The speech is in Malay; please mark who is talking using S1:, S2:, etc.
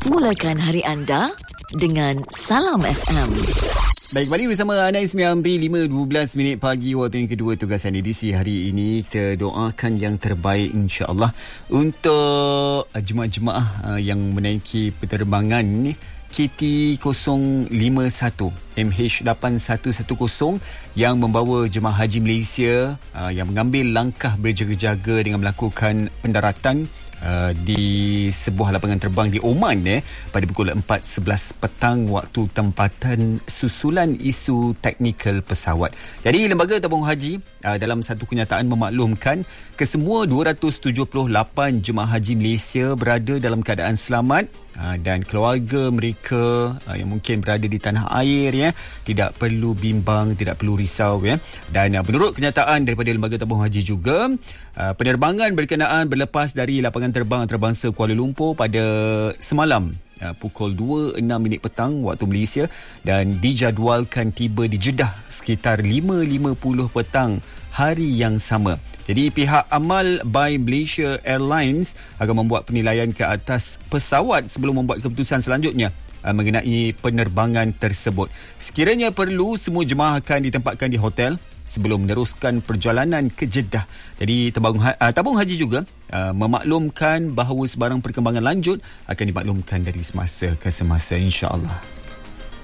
S1: Mulakan hari anda dengan Salam FM.
S2: Baik, kembali bersama anda Ismi Amri 5.12 minit pagi waktu yang kedua tugasan edisi hari ini. Kita doakan yang terbaik insya-Allah untuk jemaah-jemaah yang menaiki penerbangan ni KT051 MH8110 yang membawa jemaah haji Malaysia yang mengambil langkah berjaga-jaga dengan melakukan pendaratan di sebuah lapangan terbang di Oman pada pukul 4.11 petang waktu tempatan susulan isu teknikal pesawat. Jadi Lembaga Tabung Haji dalam satu kenyataan memaklumkan kesemua 278 jemaah haji Malaysia berada dalam keadaan selamat dan keluarga mereka yang mungkin berada di tanah air tidak perlu bimbang, tidak perlu risau Dan menurut kenyataan daripada Lembaga Tabung Haji juga, penerbangan berkenaan berlepas dari lapangan terbang antarabangsa Kuala Lumpur pada semalam pukul 2.06 petang waktu Malaysia dan dijadualkan tiba di Jeddah sekitar 5.50 petang hari yang sama. Jadi pihak amal by Malaysia Airlines akan membuat penilaian ke atas pesawat sebelum membuat keputusan selanjutnya mengenai penerbangan tersebut. Sekiranya perlu, semua jemaah akan ditempatkan di hotel sebelum meneruskan perjalanan ke Jeddah. Jadi Tabung Haji juga memaklumkan bahawa sebarang perkembangan lanjut akan dimaklumkan dari semasa ke semasa insya-Allah.